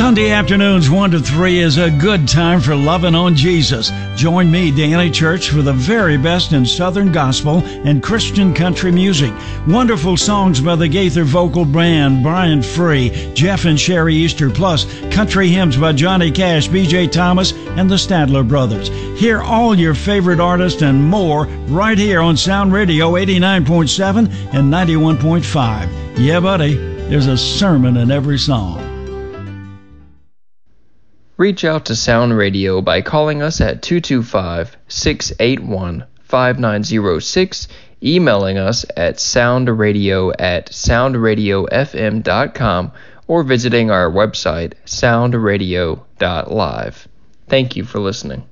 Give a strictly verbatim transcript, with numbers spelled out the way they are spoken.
Sunday afternoons one to three is a good time for loving on Jesus. Join me, Danny Church, for the very best in Southern gospel and Christian country music. Wonderful songs by the Gaither Vocal Band, Brian Free, Jeff and Sherry Easter, plus country hymns by Johnny Cash, B J Thomas, and the Stadler Brothers. Hear all your favorite artists and more right here on Sound Radio eighty-nine point seven and ninety-one point five. Yeah, buddy, there's a sermon in every song. Reach out to Sound Radio by calling us at two two five, six eight one, five nine zero six, emailing us at soundradio at soundradiofm dot com, or visiting our website, soundradio dot live. Thank you for listening.